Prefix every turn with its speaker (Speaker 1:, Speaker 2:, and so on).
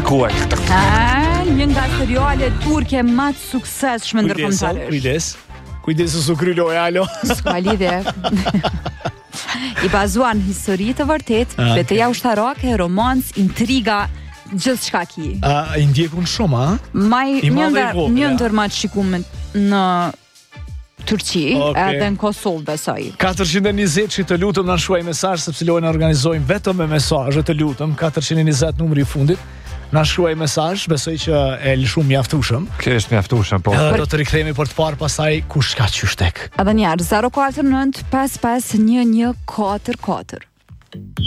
Speaker 1: kërkuaj.
Speaker 2: Një nga seriale turke më të suksesshme ndërkombëtarisht.
Speaker 3: Kujdes su kryloja, alo.
Speaker 2: S'ka lidhje. I bazuan histori të vërtet, betejë ushtarake, romans, intriga, gjithçka ki.
Speaker 3: I ndjekun shumë, a?
Speaker 2: Një ndër më të shikuar në Turqi, edhe në Kosovë besoj.
Speaker 3: 420 që të lutëm na shkruaj mesazh sepse lojën organizojmë vetëm me mesazhe, të lutëm 420 numri i fundit. Na shkruaj mesazh, besoj që e shumë mjaftueshëm.
Speaker 1: Kjo është mjaftueshëm, po.
Speaker 3: Do të rikthehemi për të parë pasaj kush ka qysh tek.
Speaker 2: Edhe një herë 049 55 11 44.